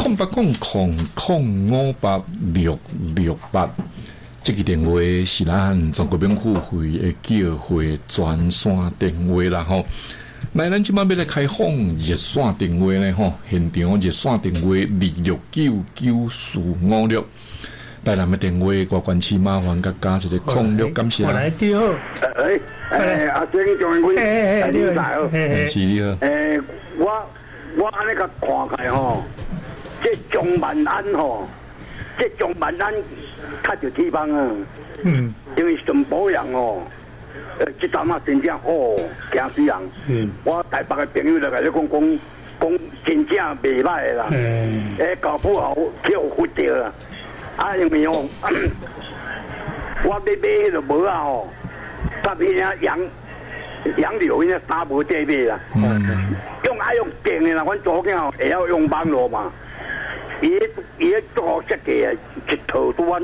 0800058668，这个电话是咱中国免付费的叫会专线电话啦吼。来，咱即摆要来开放热线电话呢吼，现场热线电话26999456。台南的电话，我关系麻烦甲加一个06，感谢。 来，你好。 阿正张永辉，你好。 是你好。 我安尼甲看开吼，这张万安吼，这张万安较着地方啊。因为顺保人哦，这阵啊真正哦，惊死人。我台北的朋友就甲你讲真正袂歹啦。搞不好叫忽掉啦。因为哦，我要买迄个无啊吼，搭迄个杨柳迄个沙无地买啦。用电的啦，阮左囝吼会晓用网络嘛。伊咧做设计的一套多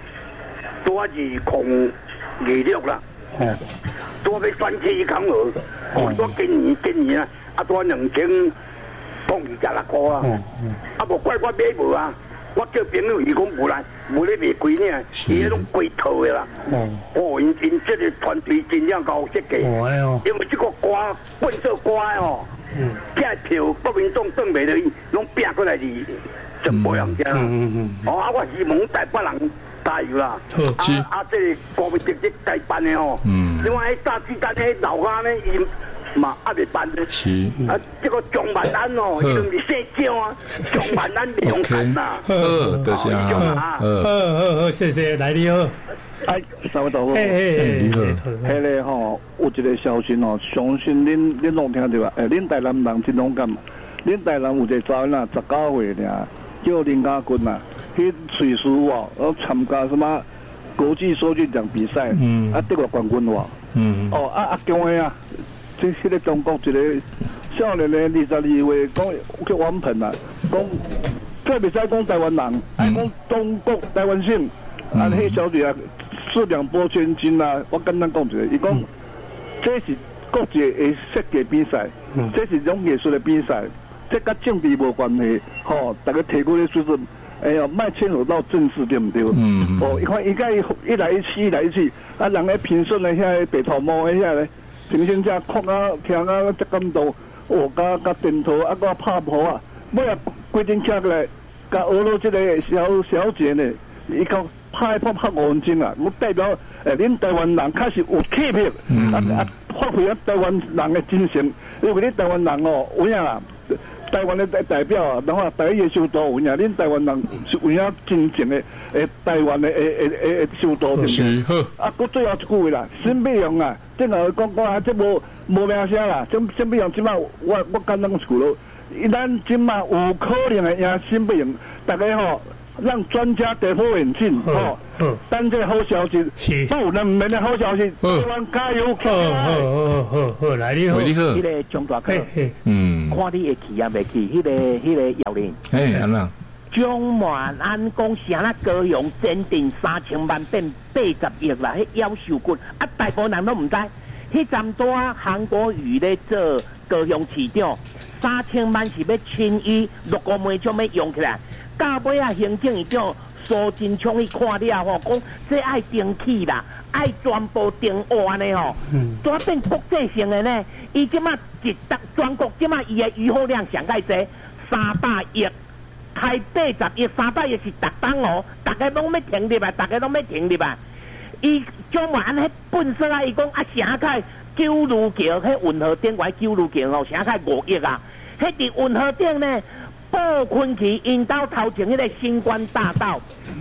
2026啦。多要选起康额，多今年啊，多2026块啊。无怪我买无啊。我叫朋友伊讲无咧卖贵呢，伊迄种贵套的啦。因这个团队真正够设计，因为这个歌本色歌的吼，这票国民党转袂落去，拢拼过来是真保养家啦。我希望台北人加油啦。这个国民党这该办的吼，另外炸鸡蛋迄老鸭呢，伊嘛还袂办的。这个张万安哦，伊就是姓张啊，张万安袂用谈呐。 多谢啊。 好，谢谢，来你好。 三位大哥， 你好。 迄个吼，有一个消息吼，相信恁拢听着啊。恁台南人真勇敢，恁台南有一个查囡仔19岁尔，叫林家军啊，去瑞士哇，参加什么国际手机奖比赛，得过冠军哇。姜的啊。迄个中国一个少年的22岁，讲叫王鹏啊，讲这袂使讲台湾人，爱讲中国台湾省。迄小姐啊，四两拨千斤啊！我简单讲一个，伊讲这是国际的设计比赛，这是种艺术的比赛，这甲政治无关系。大家提过的水准，莫牵扯到政治，对唔对？伊看伊甲伊来一去，人咧评审的遐白头毛的遐咧。评审者哭啊、听啊，这感动，加电头啊，加拍婆啊，尾啊规定起来，加俄罗斯个小姐呢，伊讲拍5分钟啊，我代表恁台湾人确实有气魄，发挥台湾人的精神，因为恁台湾人哦，有影啦。台湾的代表啊，然后台湾的首都有影，恁台湾人是有影真正的台湾的首都，对不对？佮最后一句话啦，沈美阳啊，正后讲这无名声啦，沈美阳即摆我简单讲一句咯，咱即摆有可能会赢沈美阳，大家吼让专家跌破眼镜等这个好消息，不能免的好消息，台湾加油！ 好，来你好， 迄个张大哥，看你会去啊袂去？迄个姚玲， 安那？ 张万安讲啥啦？高雄坚定3000万变80亿啦，迄夭寿骨啊！大部分人都唔知，迄站多韩国瑜咧做高雄市长，3000万是要亲伊6个月就要用起来，到尾啊行政院长苏贞昌去看了吼，讲这爱登记啦，爱全部定案的吼，怎变国际性的呢？伊即马全国即马伊的渔获量上介济300亿。开80亿，300亿是逐档哦，大家拢要停入来，伊张万安迄本色啊，伊讲城开九如桥，迄运河顶外九如桥哦，城开5亿啊，迄伫运河顶呢，布昆区因兜头前迄个新冠大道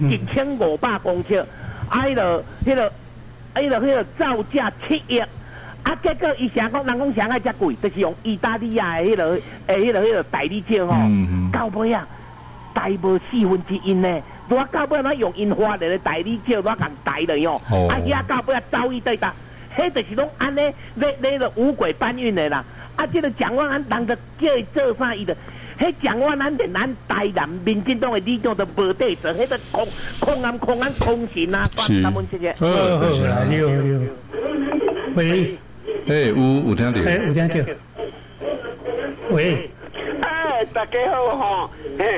1500公尺，迄个造价7亿。结果伊人讲城开遮贵，就是用意大利亚的迄个代理证吼，到尾啊。大无1/4呢，我到尾咱用因花的代理照，我共代了哟。遐到尾走伊对搭，迄就是拢安尼，咧了五鬼搬运的啦。这个蒋万安人就叫伊做啥伊就，迄蒋万安连咱台南民进党的理事长都无得做，迄个空安空心啊，他们这些。 好，你好。喂。 有听到。 有听到。喂。 大家好吼，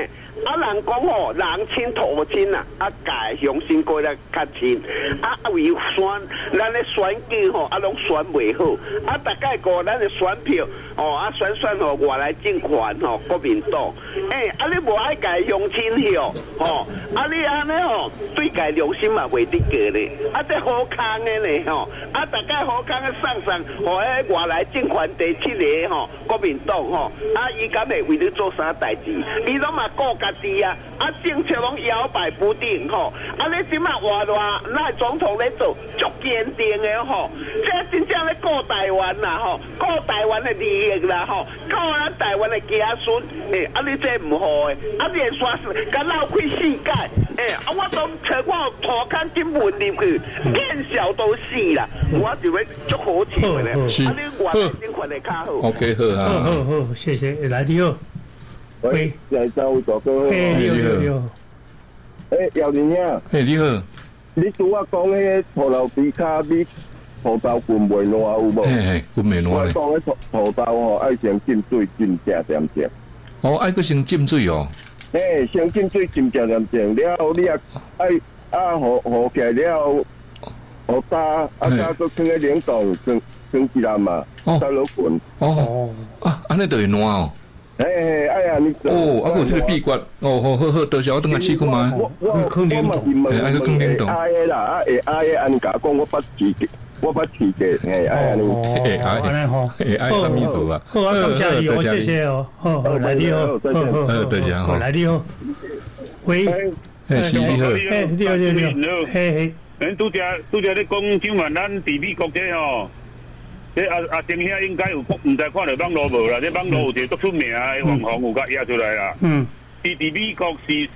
啊，人讲吼，人亲土亲啊，啊，家乡亲过来较亲，啊，为选咱的选举吼，啊，拢选袂好，啊，大概个咱的选票，哦，啊，选吼外来政权吼，国民党，啊，你无爱家乡亲哟，吼，啊，你安尼吼，对家良心嘛袂得过咧，啊，这好康的咧吼，啊，大概好康的上，吼，迄外来政权第7个吼，国民党吼，啊，伊敢会为你做啥代志？伊拢嘛顾家己啊，啊，政策拢摇摆不定吼，啊，你即马话那总统咧做足坚定的吼，这真正咧顾台湾啦吼，顾台湾的利益啦吼，顾咱台湾的子孙，啊，你这唔好诶，啊，你会刷甲闹开世界，啊，我都找我涂骹金混入去，见小都死啦，我就会足好笑咧，啊，你外来政权会较好。 OK， 好啊， 好，谢谢，来你好。喂， 来找大哥。 你好。 姚玲兄。 你好。 你拄我讲迄个土豆比卡比土豆滚袂烂有无？ 滚袂烂。 我讲迄土豆吼，爱先浸水浸正点正。 哦，爱个先浸水哦。 先浸水浸正点正，了后你爱好起来了，好打打个放个冷冻，放一篮嘛，再落滚。 啊，安尼就会烂哦。 哎呀，你啊，有这个秘诀好，多谢我等下试看嘛。 我嘛是问会爱的啦，会爱的，安尼甲讲我捌试过，爱什么意思啊？ 好，感谢你，谢谢哦。好，来你好， 多谢好， 来你好。喂， 是你好， 你好，嘿， 咱拄则咧讲今晚咱伫美国这吼。这阿正兄应该有唔知看到网络无啦？这网络有一个足出名的网红有甲压出来啦。伊伫美国是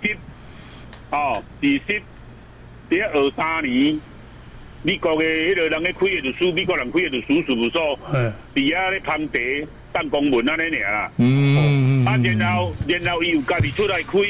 伫学3年，美国的迄个人咧开的律师，美国人开的律师事务所，伫遐咧攀茶当公文安尼尔啦。然后伊有家己出来开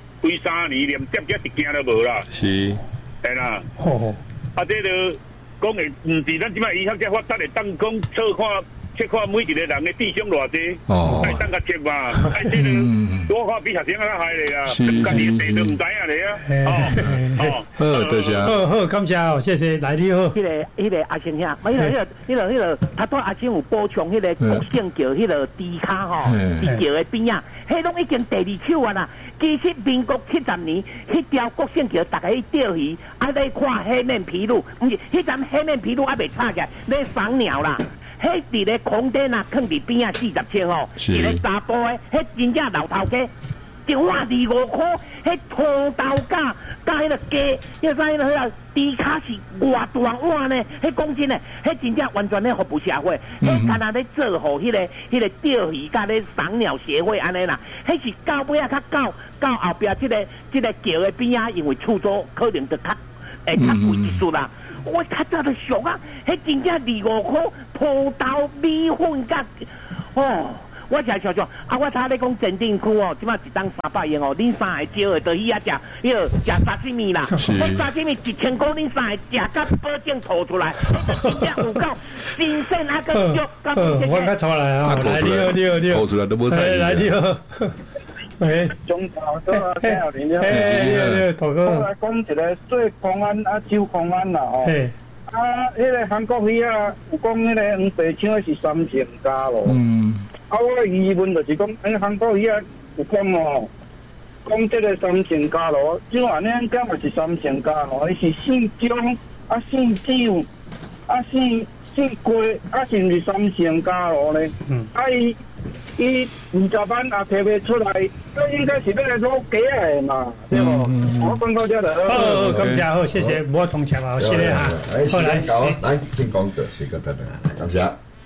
3年，连接一件都无啦。 是， 係啦。这个。讲的唔是咱即摆医学家发达的，当讲测看每一个人的智商偌济，爱当个测嘛，爱这个多看比学生较害咧啊，家己地都唔知影咧啊。 好，多谢。 好，感谢哦，谢谢，来你好。 迄个阿星兄，迄个，他对阿星有补充迄个国姓桥迄个猪骹吼，伫桥的边啊，迄拢已经第2手啊啦。其实民国70年，迄条国姓桥，大家去钓鱼，咧看黑面琵鹭，唔是，迄阵黑面琵鹭还未插起来，咧赏鸟啦。迄伫咧空顶啊，放伫边啊40尺吼，伫咧查甫的，迄真正老头家，一碗25块，迄土豆甲迄个鸡，要知迄个猪骹是偌大碗呢？迄讲真诶，迄真正完全咧服务社会，迄干那咧做互迄个钓鱼甲咧赏鸟协会安尼啦，迄是到尾啊到后壁即个桥的边啊，因为厝租可能就较贵一chút啦。我较早就俗啊，迄真正25块葡萄米粉甲我才想啊，我差咧讲镇定区哦，即马一档300元哦，恁3个招的，就去遐食，食沙西米啦，迄沙西米1000块，恁3个食甲保证吐出来，真正有够新鲜啊个肉， 我较出来啊，来你好， 吐出来都无菜。 来你好。喂， 中头多啊，你好， 大哥。 我来讲一个做公安周公安啦吼。迄个韩国鱼啊，有讲迄个黄白枪是3000加咯。我疑问就是讲，韩国鱼啊有讲哦，讲这个3000加咯，即话呢讲嘛是3000加咯，伊是姓姜姓酒姓龟是毋是3000加咯呢？伊20万也摕袂出来，这应该是要来攞假的嘛，对无？我讲到这了。 好，感谢好，谢谢，我同情啊，谢谢哈。 好来，来，正讲着，是个得的，感谢。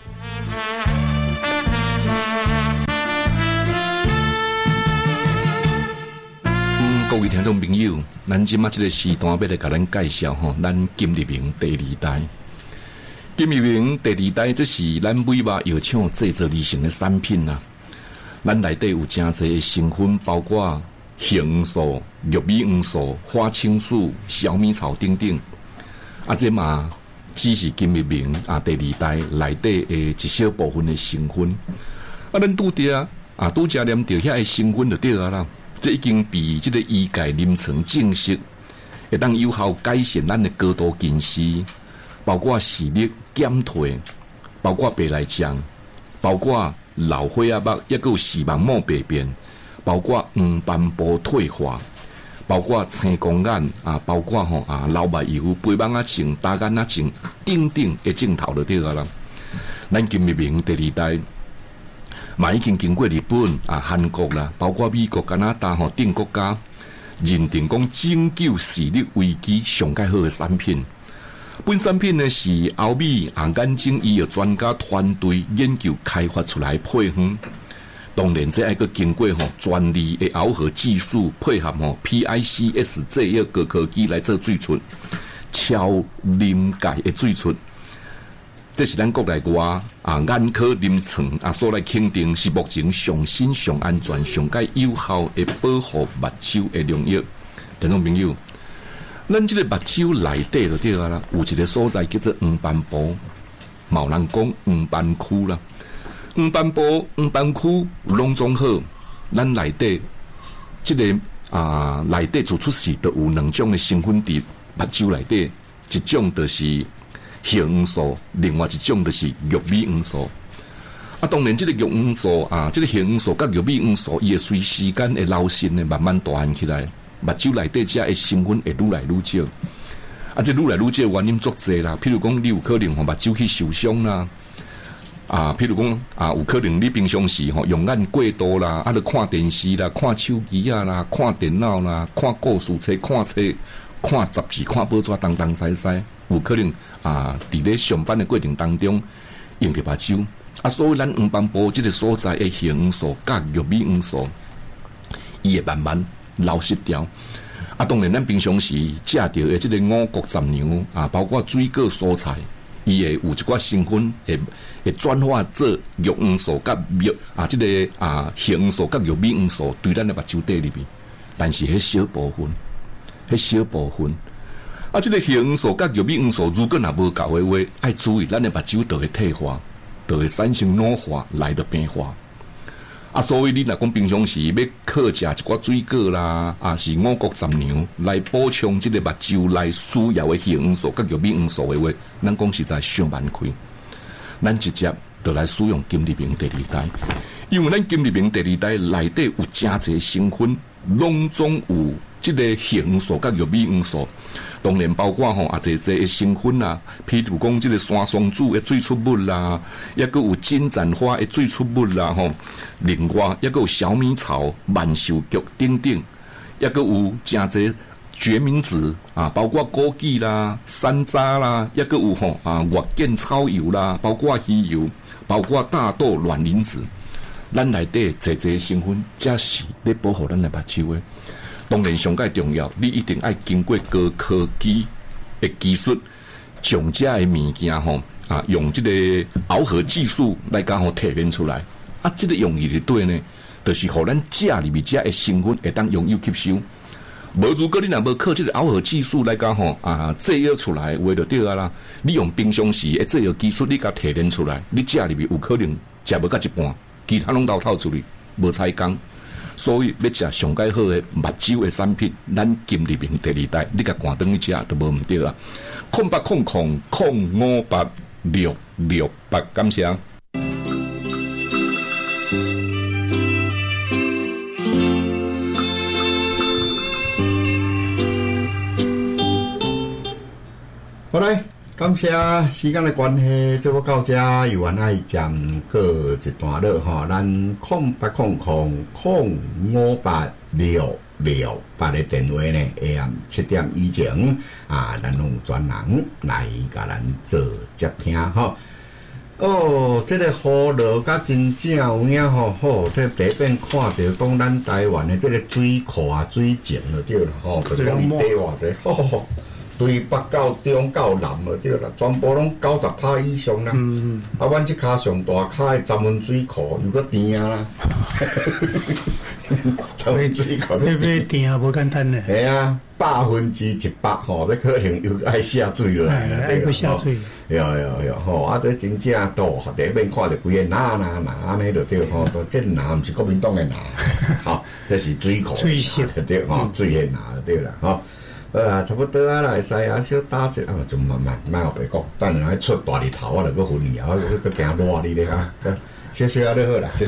各位听众朋友，咱即马这个时段要来甲咱介绍吼，咱金立明第2代。金立明第2代，这是咱美肉药厂制作而成的产品啊。咱内底有真侪成分，包括红素、玉米黄素、花青素、小米草等等。这嘛只是金立明第2代内底的一小部分的成分。咱拄着念着遐的成分就对啦。 这已经比这个医界临床证实，会当有效改善咱的高度近视，包括视力减退，包括白内障，包括老花眼目，也有视网膜病变，包括黄斑部退化，包括青光眼啊，包括老目疣、肥蠓仔症、大眼仔症等等的症头就对了啦。咱金立明第二代。嘛已经经过日本韩国啦，包括美国、加拿大等国家认定讲拯救视力危机上介好的产品。本产品呢是欧美眼睛医药专家团队研究开发出来配方。当然，这还个经过专利的螯合技术配合PICS 制约高科技来做最出超临界的最出。这是咱国内外眼科临床所来肯定是目前上新、上安全、上介有效的保护目睭的良药。听众朋友，咱这个目睭内底就对啦，有一个所在叫做黄斑部，有人讲黄斑区啦。黄斑部、黄斑区拢总好，咱内底这个内底做出事都有两种的成分伫目睭内底，一种就是血黄素，另外一种就是玉米黄素。当然，这个玉黄素这个血黄素甲玉米黄素，伊会随时间会流失呢，慢慢大汉起来。目睭内底这的成分会愈来愈少。这愈来愈少原因足济啦，譬如讲你有可能目睭去受伤啦，譬如讲有可能你平常时用眼过度啦，你看电视啦、看手机啦、看电脑啦、看故事册、看册、看杂志、看报纸，东东西西。有可能伫咧上班的过程当中用到目睭所以咱黄斑部这个所在的血黄素甲玉米黄素，伊会慢慢流失掉。当然，咱平常时食到的这个五谷杂粮包括水果蔬菜，伊会有一寡成分会转化做玉黄素甲这个血黄素甲玉米黄素对咱的目睭底里面，但是迄小部分。这个血黄素甲玉米黄素如果若无够的话，爱注意咱的目睭就会退化，就会产生老化，来得变化。所以你若讲平常时要靠食一寡水果啦，是五谷杂粮来补充这个目睭来需要的血黄素甲玉米黄素的话，咱讲实在上万开。咱直接就来使用金立明第二代，因为咱金立明第二代内底有真侪成分，拢总有这个血黄素甲玉米黄素。当然包括侪的成分啦，譬如讲这个山松子的最出物啦，也佫有金盏花的最出物啦另外也佫有小米草、万寿菊等等，也佫有真侪决明子包括枸杞啦、山楂啦，也佫有月见草油啦，包括鱼油，包括大豆卵磷脂。咱内底侪成分，才是咧保护咱的目睭的。当然，上介重要，你一定要经过高科技的技术，将这的物件用这个螯合技术来甲提炼出来。这个用意是对呢，就是互咱食里面这的成分会当拥有吸收。无如果你若无靠这个螯合技术来甲制约出来，话就对啦。你用平常时的制约技术，你甲提炼出来，你食里面有可能食无到一半，其他拢倒透出去，无采工。所以要食上介好的目睭的产品，咱金立明第二代，你甲赶转去食都无毋对啊！0800055868，感谢。 好嘞，感谢时间的关系，这我到这又原来暂过一段落咱0800055868的电话呢 ，AM 7点以前咱用专人来甲咱做接听这个雨落甲真正有影这第一遍看到讲咱台湾的这个水库水井就对了就是讲伊底偌济对北到中到南了对啦，全部拢90%以上啦。啊，阮即骹上大骹的十温水库又搁甜啊啦。十温水库要甜啊，无简单嘞。 系啊，100%吼，这可能又爱下水了。 爱搁下水。 有吼，啊，这真正多，第一面看到规个拿安尼就对吼，都这拿毋是国民党的拿，吼，这是水库水线对吼，水线拿对啦，吼。差不多啊啦，会使啊，小打者啊，就慢后白讲，等下出大日头啊，就搁昏去啊，搁惊热你咧哈，小就好啦，小，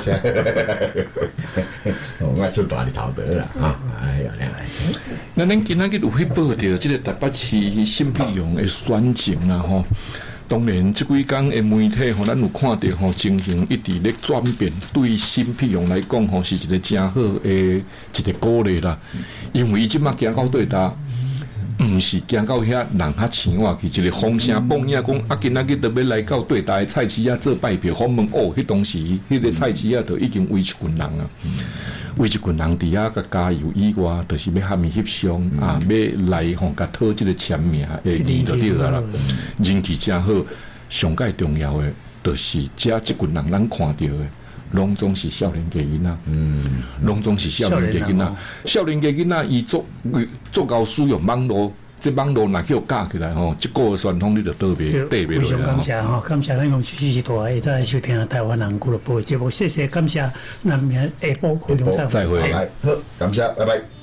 我出大日头得啦，哈，哎呀， 那恁今仔日有去报着即个台北市新北用的选情啦吼。当然，即几天的媒体吼，咱有看到吼情形一直咧转变，对新北用来讲吼，是一个真好的一个鼓励啦，因为伊即马行到对搭。毋是行到遐人较青蛙去，一个风声蹦呀讲啊，今仔日特别来到对台菜市啊做拜票，访问哦，迄当时迄个菜市啊，就已经围一群人啊，围一群人伫遐甲加油以外，就是要和伊翕相啊，要来吼甲讨即个签名诶，字就对啦，人气真好。上界重要诶，就是遮即群人咱看到诶。拢总是少年家囡仔，拢总是少年家囡仔。少年家囡仔伊足够使用网络，这网络若叫架起来吼，一个传统你就倒袂落非常感谢吼，感谢咱用支持大家在收听台湾人俱乐部节目，谢谢感谢，咱明下晡空中再会。 来好，感谢，拜拜。